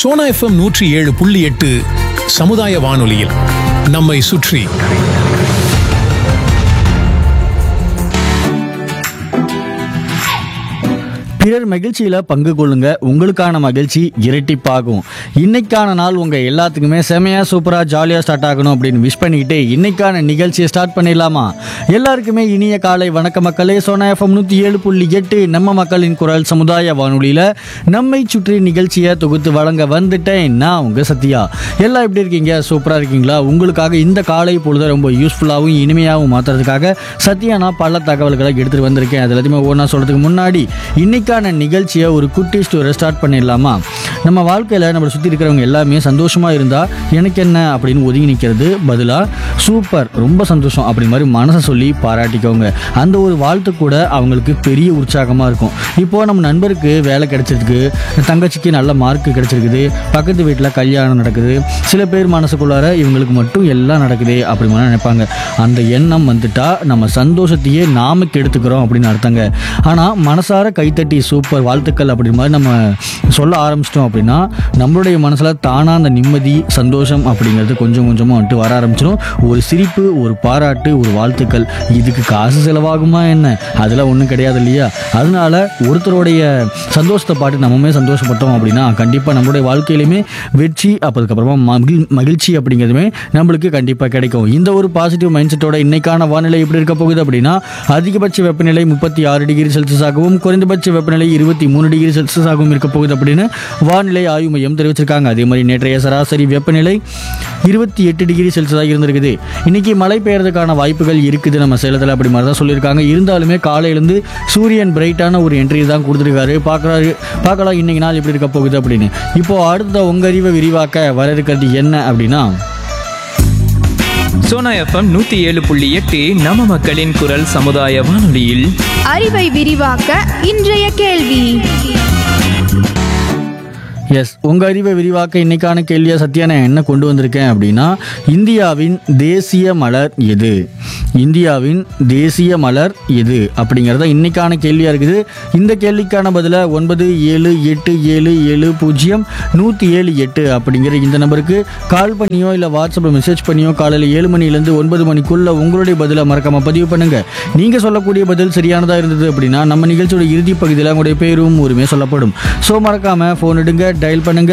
Sona FM 107.8 சமுதாய வானொலியில் நம்மை சுற்றி. பிறர் மகிழ்ச்சியில் பங்கு கொள்ளுங்க, உங்களுக்கான மகிழ்ச்சி இரட்டிப்பாகும். இன்னைக்கான நாள் உங்கள் எல்லாத்துக்குமே செமையாக சூப்பராக ஜாலியாக ஸ்டார்ட் ஆகணும் அப்படின்னு விஷ் பண்ணிக்கிட்டு இன்னைக்கான நிகழ்ச்சியை ஸ்டார்ட் பண்ணிடலாமா? எல்லாருக்குமே இனிய காலை வணக்க மக்களே. சோனா எஃப்எம் 107.8 நம்ம மக்களின் குரல் சமுதாய வானொலியில் நம்மை சுற்றி நிகழ்ச்சியை தொகுத்து வழங்க வந்துட்டேன் நான் உங்கள் சத்யா. எல்லாம் எப்படி இருக்கீங்க? சூப்பராக இருக்கீங்களா? உங்களுக்காக இந்த காலை பொழுது ரொம்ப யூஸ்ஃபுல்லாகவும் இனிமையாகவும் மாற்றுறதுக்காக சத்யா நான் பல தகவல்களை எடுத்துகிட்டு வந்திருக்கேன். அது எல்லாத்தையுமே ஒவ்வொன்றா சொல்கிறதுக்கு முன்னாடி இன்னைக்கான நிகழ்ச்சியை ஒரு குட்டி ஸ்டோரி ஸ்டார்ட் பண்ணிடலாமா? நம்ம வாழ்க்கையில் நம்மளை சுற்றி இருக்கிறவங்க எல்லாமே சந்தோஷமாக இருந்தால் எனக்கு என்ன அப்படின்னு ஒதுங்கி நிற்கிறது பதிலாக சூப்பர், ரொம்ப சந்தோஷம் அப்படி மாதிரி மனசை சொல்லி பாராட்டிக்கோங்க. அந்த ஒரு வாழ்த்து கூட அவங்களுக்கு பெரிய உற்சாகமாக இருக்கும். இப்போது நம்ம நண்பருக்கு வேலை கிடைச்சிருக்கு, தங்கச்சிக்கு நல்ல மார்க் கிடைச்சிருக்குது, பக்கத்து வீட்டில் கல்யாணம் நடக்குது, சில பேர் மனசுக்குள்ளார இவங்களுக்கு மட்டும் எல்லாம் நடக்குது அப்படி மாதிரி நினைப்பாங்க. அந்த எண்ணம் வந்துட்டா நம்ம சந்தோஷத்தையே நாம கெடுத்துக்கிறோம் அப்படின்னு அர்த்தங்க. ஆனால் மனசார கைத்தட்டி சூப்பர் வாழ்த்துக்கள் அப்படி மாதிரி நம்ம சொல்ல ஆரம்பிச்சிட்டோம் அப்படின்னா நம்மளுடைய மனசில் தானாக அந்த நிம்மதி சந்தோஷம் அப்படிங்கிறது கொஞ்சம் கொஞ்சமாக வந்துட்டு வர ஆரம்பிச்சிடும். ஒரு சிரிப்பு, ஒரு பாராட்டு, ஒரு வாழ்த்துக்கள், இதுக்கு காசு செலவாகுமா என்ன? அதெல்லாம் ஒன்றும் கிடையாது இல்லையா? அதனால ஒருத்தருடைய சந்தோஷத்தை பாட்டு நம்மமே சந்தோஷப்பட்டோம் அப்படின்னா கண்டிப்பாக நம்மளுடைய வாழ்க்கையிலுமே வெற்றி, அதுக்கப்புறமா மகிழ்ச்சி அப்படிங்கிறதுமே நம்மளுக்கு கண்டிப்பாக கிடைக்கும். இந்த ஒரு பாசிட்டிவ் மைண்ட் செட்டோட இன்னைக்கான வானிலை எப்படி இருக்க போகுது அப்படின்னா அதிகபட்ச வெப்பநிலை 36 டிகிரி செல்சியஸ் ஆகவும் குறைந்தபட்ச வெப்பநிலை 23 டிகிரி செல்சியஸ் ஆகவும் இருக்க போகுது அப்படின்னு வானிலை ஆய்வு மையம் தெரிவிச்சிருக்காங்க. அதே மாதிரி நேற்றைய சராசரி வெப்பநிலை 28 டிகிரி செல்சியஸாக இருந்திருக்குது. இன்னைக்கு மழை பெய்யறதுக்கான வாய்ப்புகள் இருக்குது நம்ம சேலத்தில் அப்படி மாதிரி தான் சொல்லியிருக்காங்க. இருந்தாலுமே காலையிலேருந்து சூரியன் பிரைட்டான ஒரு என்ட்ரி தான் கொடுத்துருக்காரு. பார்க்கலாம் இன்னைக்கு நாள் எப்படி இருக்க போகுது அப்படின்னு. இப்போ அடுத்த உங்க அறிவை விரிவாக்க வர இருக்கிறது என்ன அப்படின்னா சோனா எஃப்எம் 107.8 நம்ம மக்களின் குரல் சமுதாய வானொலியில் அறிவை விரிவாக்க இன்றைய கேள்வி. எஸ், உங்கள் அறிவை விரிவாக்க இன்னைக்கான கேள்வியாக சத்யா நான் என்ன கொண்டு வந்திருக்கேன் அப்படின்னா இந்தியாவின் தேசிய மலர் எது? இந்தியாவின் தேசிய மலர் எது அப்படிங்கிறத இன்னைக்கான கேள்வியாக இருக்குது. இந்த கேள்விக்கான பதிலை 9787700178 அப்படிங்கிற இந்த நம்பருக்கு கால் பண்ணியோ இல்லை வாட்ஸ்அப்பில் மெசேஜ் பண்ணியோ காலையில் 7 மணிலேருந்து 9 மணிக்குள்ள உங்களுடைய பதிலை மறக்காமல் பதிவு பண்ணுங்கள். நீங்கள் சொல்லக்கூடிய பதில் சரியானதாக இருந்தது அப்படின்னா நம்ம நிகழ்ச்சியோட இறுதி பகுதியில் உங்களுடைய பேரும் ஊருமே சொல்லப்படும். ஸோ மறக்காமல் ஃபோன் எடுங்க, டயல் பண்ணுங்க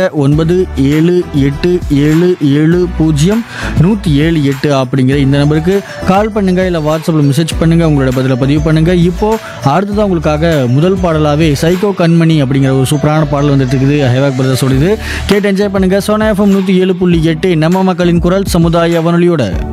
9787700178 அப்படிங்கிற இந்த நம்பருக்கு கால் பண்ணுங்க இல்லை வாட்ஸ்அப்பில் மெசேஜ் பண்ணுங்க, உங்களோட பதிலை பதிவு பண்ணுங்க. இப்போ அடுத்ததான் உங்களுக்காக முதல் பாடலாகவே சைக்கோ கண்மணி அப்படிங்கிற ஒரு சூப்பரான பாடல் வந்துட்டு இருக்குது. ஹேவாக் பிரதர்ஸ் சொல்லுது, கேட்டு என்ஜாய் பண்ணுங்க. சோனா எஃப்எம் 107.8 நம்ம மக்களின் குரல் சமுதாய வானொலியோட.